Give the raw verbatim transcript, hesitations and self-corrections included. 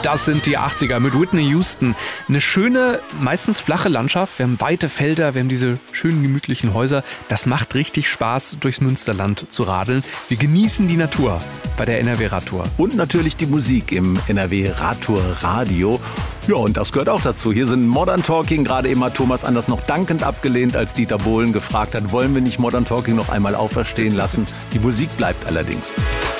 Das sind die achtziger mit Whitney Houston. Eine schöne, meistens flache Landschaft. Wir haben weite Felder, wir haben diese schönen gemütlichen Häuser. Das macht richtig Spaß, durchs Münsterland zu radeln. Wir genießen die Natur bei der N R W Radtour. Und natürlich die Musik im N R W Radtour Radio. Ja, und das gehört auch dazu. Hier sind Modern Talking. Gerade eben hat Thomas Anders noch dankend abgelehnt, als Dieter Bohlen gefragt hat, wollen wir nicht Modern Talking noch einmal auferstehen lassen? Die Musik bleibt allerdings.